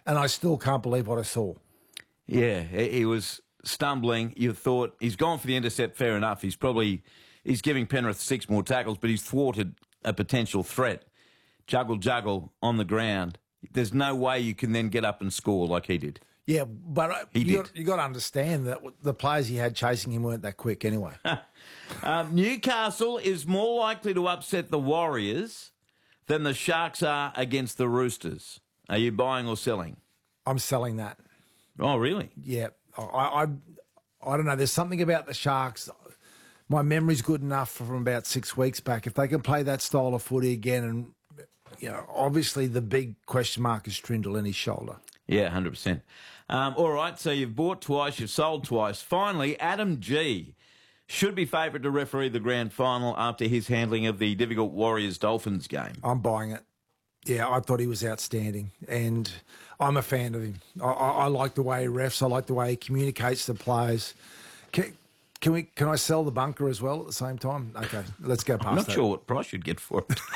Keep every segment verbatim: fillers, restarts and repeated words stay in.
and I still can't believe what I saw. Yeah, he he was stumbling. You thought he's gone for the intercept, fair enough. He's probably he's giving Penrith six more tackles, but he's thwarted a potential threat. Juggle, juggle on the ground. There's no way you can then get up and score like he did. Yeah, but uh, He you did. got, you got to understand that the players he had chasing him weren't that quick anyway. um, Newcastle is more likely to upset the Warriors than the Sharks are against the Roosters. Are you buying or selling? I'm selling that. Oh, really? Yeah, I, I, I don't know. There's something about the Sharks. My memory's good enough from about six weeks back. If they can play that style of footy again, and you know, obviously the big question mark is Trindle in his shoulder. Yeah, one hundred percent. Um, all right, so you've bought twice, you've sold twice. Finally, Adam G should be favourite to referee the grand final after his handling of the difficult Warriors-Dolphins game. I'm buying it. Yeah, I thought he was outstanding, and I'm a fan of him. I, I, I like the way he refs. I like the way he communicates to players. Can, can we? Can I sell the bunker as well at the same time? Okay, let's go past I'm not that. sure what price you'd get for it.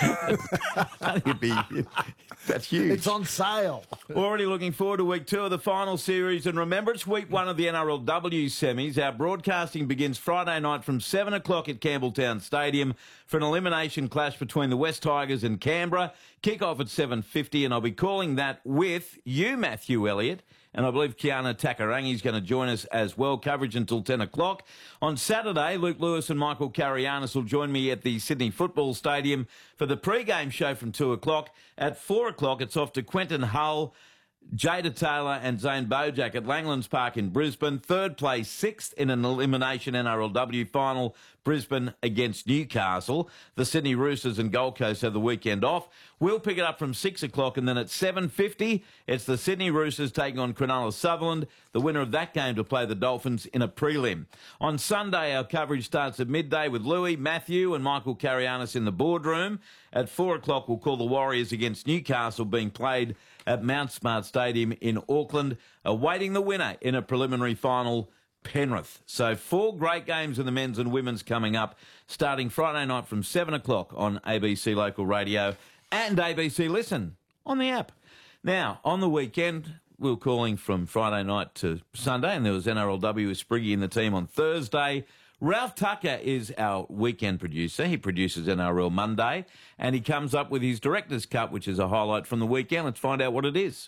I think it'd be, that's huge. It's on sale. Already looking forward to week two of the final series. And remember, it's week one of the N R L W semis. Our broadcasting begins Friday night from seven o'clock at Campbelltown Stadium for an elimination clash between the West Tigers and Canberra. Kick-off at seven fifty, and I'll be calling that with you, Matthew Elliott. And I believe Kiana Takarangi is going to join us as well. Coverage until ten o'clock. On Saturday, Luke Lewis and Michael Carianis will join me at the Sydney Football Stadium for the pre-game show from two o'clock. At four o'clock, it's off to Quentin Hull, Jada Taylor and Zane Bojack at Langlands Park in Brisbane. Third place, sixth in an elimination N R L W final, Brisbane against Newcastle. The Sydney Roosters and Gold Coast have the weekend off. We'll pick it up from six o'clock, and then at seven fifty, it's the Sydney Roosters taking on Cronulla Sutherland. The winner of that game to play the Dolphins in a prelim. On Sunday, our coverage starts at midday with Louis, Matthew and Michael Carianis in the boardroom. At four o'clock, we'll call the Warriors against Newcastle, being played at Mount Smart Stadium in Auckland, awaiting the winner in a preliminary final, Penrith. So four great games in the men's and women's coming up, starting Friday night from seven o'clock on A B C Local Radio and A B C Listen on the app. Now, on the weekend, we were calling from Friday night to Sunday, and there was N R L W with Spriggy in the team on Thursday. Ralph Tucker is our weekend producer. He produces N R L Monday, and he comes up with his Director's Cut, which is a highlight from the weekend. Let's find out what it is.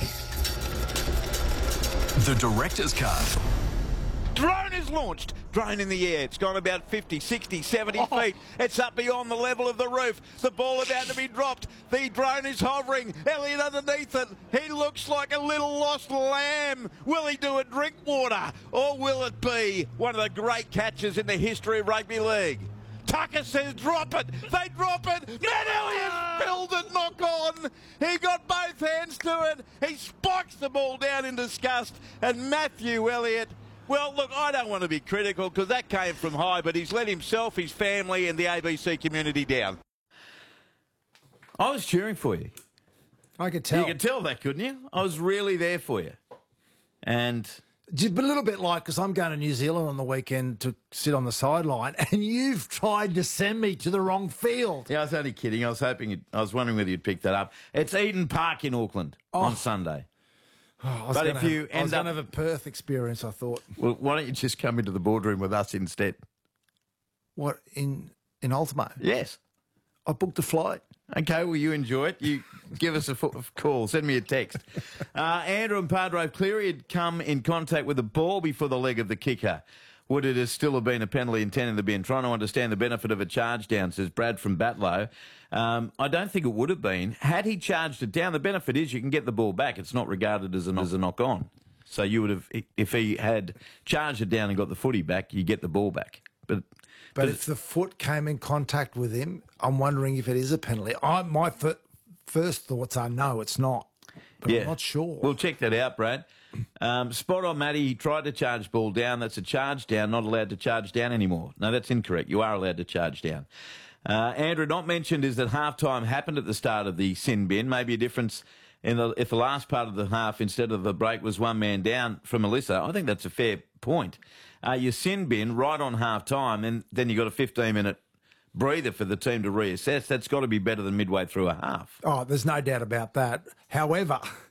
The Director's Cut. Drone is launched. Drone in the air. It's gone about fifty, sixty, seventy Oh. feet. It's up beyond the level of the roof. The ball about to be dropped. The drone is hovering. Elliott underneath it. He looks like a little lost lamb. Will he do a drink water? Or will it be one of the great catches in the history of rugby league? Tucker says drop it. They drop it. Matt Elliott filled it, knock on. He got both hands to it. He spikes the ball down in disgust. And Matthew Elliott, well, look, I don't want to be critical because that came from high, but he's let himself, his family and the A B C community down. I was cheering for you. I could tell. You could tell that, couldn't you? I was really there for you. And Just a little bit like, because I'm going to New Zealand on the weekend to sit on the sideline, and you've tried to send me to the wrong field. yeah, I was only kidding. I was hoping, it, I was wondering whether you'd pick that up. It's Eden Park in Auckland Oh. on Sunday. Oh, I was But gonna if you have, I end was going to up- have a Perth experience, I thought. Well, why don't you just come into the boardroom with us instead? What, in, in Ultimo? Yes. I booked a flight. Okay, well, you enjoy it. You give us a fo- call. Send me a text. Uh, Andrew and Padre Cleary had come in contact with the ball before the leg of the kicker. Would it have still have been a penalty intended to be in? Trying to understand the benefit of a charge down, says Brad from Batlow. Um, I don't think it would have been. Had he charged it down, the benefit is you can get the ball back. It's not regarded as a, as a knock-on. So you would have, if he had charged it down and got the footy back, you get the ball back. But But, but if the foot came in contact with him, I'm wondering if it is a penalty. I, my fir- first thoughts are no, it's not. But yeah, I'm not sure. We'll check that out, Brad. Um, spot on, Matty. He tried to charge ball down. That's a charge down. Not allowed to charge down anymore. No, that's incorrect. You are allowed to charge down. Uh, Andrew, not mentioned is that halftime happened at the start of the sin bin. Maybe a difference in the, if the last part of the half instead of the break was one man down from Melissa. I think that's a fair point. Uh, your sin bin right on half time, and then you got a fifteen minute breather for the team to reassess. That's got to be better than midway through a half. Oh, there's no doubt about that. However,